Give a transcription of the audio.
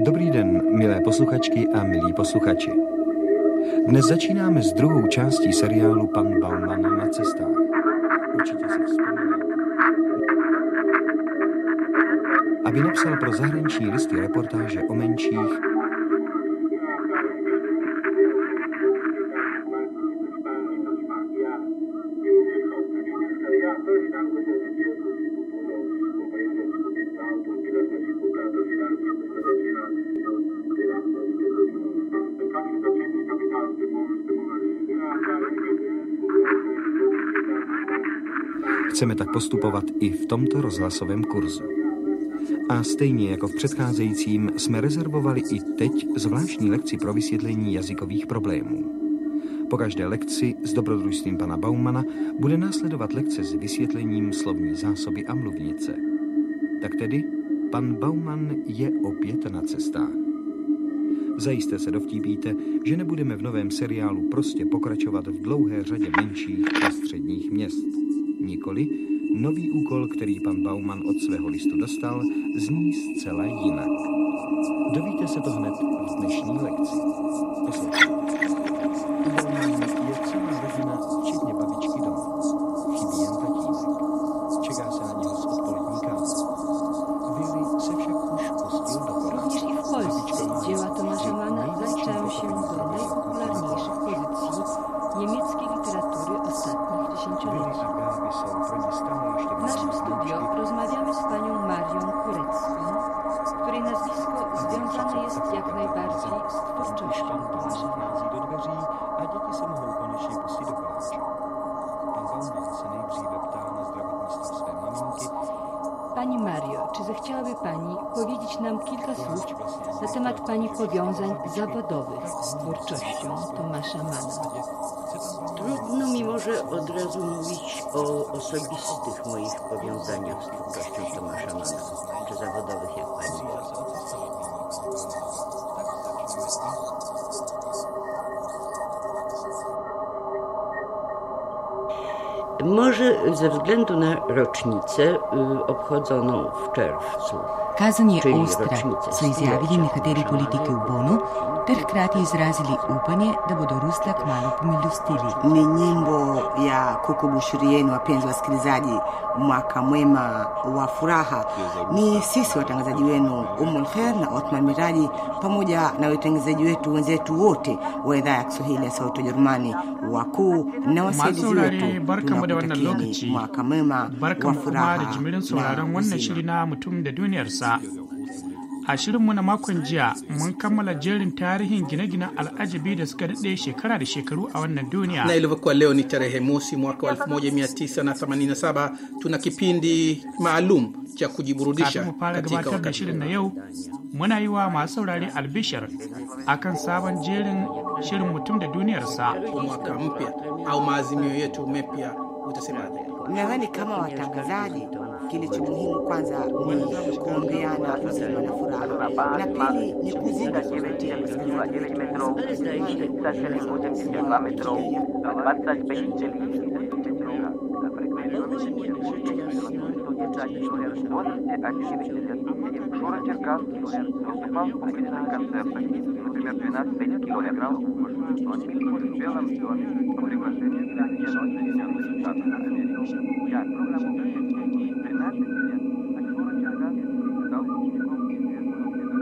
Dobrý den, milé posluchačky a milí posluchači. Dnes začínáme s druhou částí seriálu Pan Bauman na cestách. Určitě si vzpomínáte. Aby napsal pro zahraniční listy reportáže o menších, chceme tak postupovat i v tomto rozhlasovém kurzu. A stejně jako v předcházejícím jsme rezervovali i teď zvláštní lekci pro vysvětlení jazykových problémů. Po každé lekci s dobrodružstvím pana Baumana bude následovat lekce s vysvětlením slovní zásoby a mluvnice. Tak tedy, pan Bauman je opět na cestách. Zajisté se dovtípíte, že nebudeme v novém seriálu prostě pokračovat v dlouhé řadě menších a středních měst. Nikoli, nový úkol, který pan Bauman od svého listu dostal, zní zcela jinak. Dovíte se to hned v dnešní lekci. Poslouchejte. U Baumana je celá rodina, včetně babičky doma. Chybí jen tatínek. Čeká se na něho z odpolední kávy. Willy se však už pustil do kola. Również i w Polsce dzieła Tomasza Manna zaliczają się do najpopularniejszych pozycji niemieckiej literatury ostatnich dziesięcioleci. W naszym studio rozmawiamy z panią Marią Kurecką, której nazwisko związane jest jak najbardziej z twórczością Tomasza Manna. A děti se mohou konečně pustit do koláče. Pan Bauman se nejdříve ptá na zdravotnictví své maminky. Pani Mario, czy zechciałaby pani powiedzieć nam kilka słów na temat pani powiązań zawodowych z twórczością Tomasza Manna? Trudno mi może od razu mówić o osobistych moich powiązaniach z twórczością Tomasza Manna, czy zawodowych, jak pani mówi. Może ze względu na rocznicę obchodzoną w czerwcu. Kazanje Ostra so izjavili nekateri politiki v Bonu ter hkrati izrazili upanje, da bodo Rusla kmalu pomilostili. Ni nyimbo ya kukubushurieni wapenzi wasikilizaji, mwaka mwema wa furaha. Ni sisi watangazaji wenu Umul Khair na Othman Miraji pamoja na watangazaji wetu wenzetu wote wa idhaa ya Kiswahili ya Sauti ya Jerumani, wakuu na wasaidizi wetu. Barkanmu da wannan lokaci. Mwaka mwema wa furaha. Da jimirin sauraron wannan shiri na mutum da duniyarsa. A shirinmu na makon jiya mun kammala jerin tarihin gine-ginen al'ajabi da suka daɗe shekara da shekaru a wannan duniya. Na ilivyokuwa leo ni tarehe mosi mwaka wa 1987, tuna kipindi maalum cha kujiburudisha katika gabatar da shirin na yau muna yi wa masu saurari albishir akan sabon jerin shirin mutum da duniyarsa. Mwaka mpya au maazimio yetu mapya, utasemaje? Nadhani kama watangazaji kilicho muhimu kwanza ni kuombeana uzima na furaha, na pili ni kuzidi kuvutia wasikilizaji wetu.